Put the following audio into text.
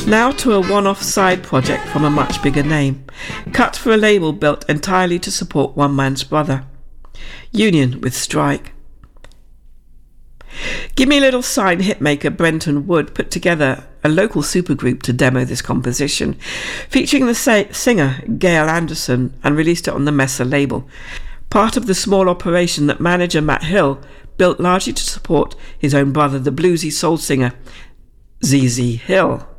Now to a one-off side project from a much bigger name, cut for a label built entirely to support one man's brother. Union with Strike. Gimme a Little Sign hitmaker Brenton Wood put together a local supergroup to demo this composition, featuring the singer Gail Anderson, and released it on the Messer label, part of the small operation that manager Matt Hill built largely to support his own brother, the bluesy soul singer ZZ Hill.